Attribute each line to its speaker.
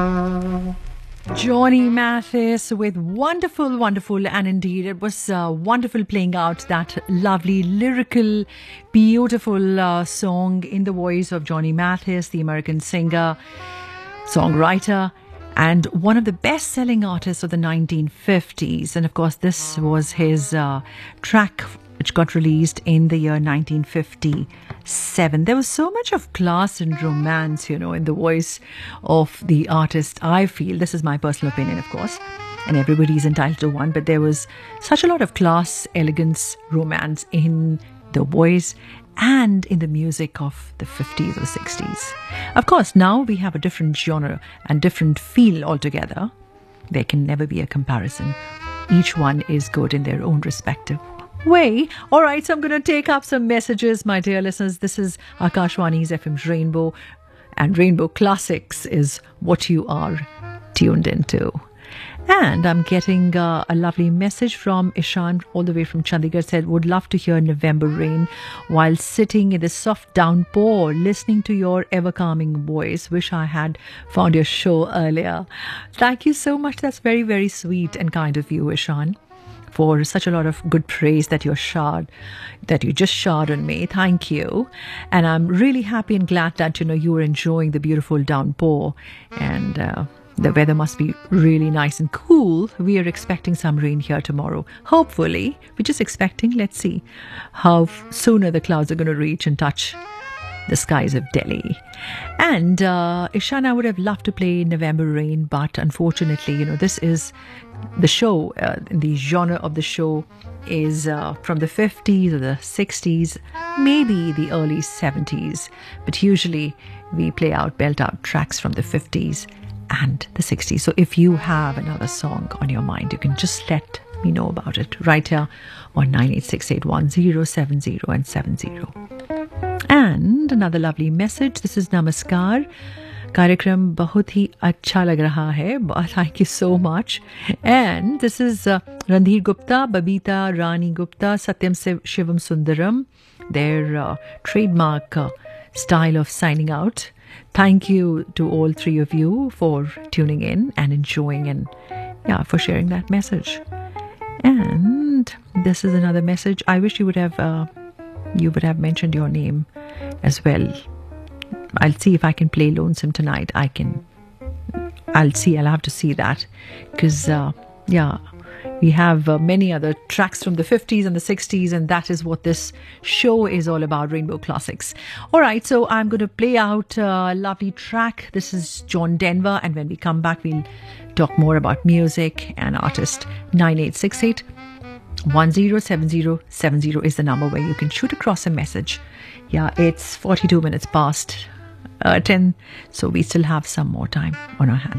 Speaker 1: Johnny Mathis with wonderful, wonderful, and indeed it was wonderful playing out that lovely, lyrical, beautiful song in the voice of Johnny Mathis, the American singer, songwriter, and one of the best-selling artists of the 1950s. And of course, this was his track which got released in the year 1957. There was so much of class and romance, in the voice of the artist, I feel. This is my personal opinion, of course, and everybody's entitled to one, but there was such a lot of class, elegance, romance in the voice and in the music of the 50s or 60s. Of course, now we have a different genre and different feel altogether. There can never be a comparison. Each one is good in their own respective way. All right, so I'm going to take up some messages, my dear listeners. This is Akashwani's FM's Rainbow, and Rainbow Classics is what you are tuned into. And I'm getting a lovely message from Ishan all the way from Chandigarh. Said, would love to hear November Rain while sitting in the soft downpour, listening to your ever-calming voice. Wish I had found your show earlier. Thank you so much. That's very, very sweet and kind of you, Ishan, for such a lot of good praise that you just showered on me. Thank you. And I'm really happy and glad that, you were enjoying the beautiful downpour, and the weather must be really nice and cool. We are expecting some rain here tomorrow. Hopefully. We're just expecting. Let's see how sooner the clouds are going to reach and touch the skies of Delhi. And Ishan, I would have loved to play November Rain, but unfortunately, this is the show, the genre of the show is from the 50s or the 60s, maybe the early 70s, but usually we play out, belt out tracks from the 50s and the 60s. So if you have another song on your mind, you can just let me know about it right here on 98681070 and 70. And another lovely message. This is Namaskar. कार्यक्रम बहुत ही अच्छा लग रहा है. Thank you so much. And this is Randhir Gupta, Babita Rani Gupta, Satyam Shivam Sundaram, their trademark style of signing out. Thank you to all three of you for tuning in and enjoying, and for sharing that message. And this is another message. I wish you would have mentioned your name as well. I'll see if I can play Lonesome tonight. I'll have to see that, because we have many other tracks from the 50s and the 60s, and that is what this show is all about, Rainbow Classics. All right, so I'm going to play out a lovely track. This is John Denver, and when we come back, we'll talk more about music and artist. 9868 107070 is the number where you can shoot across a message. It's 42 minutes past 10, so we still have some more time on our hands.